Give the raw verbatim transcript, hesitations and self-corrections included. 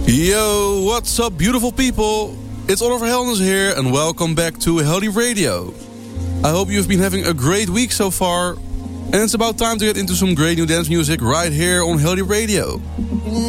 Yo, what's up beautiful people? It's Oliver Heldens here and welcome back to Heldeep Radio. I hope you've been having a great week so far. And it's about time to get into some great new dance music right here on Heldeep Radio.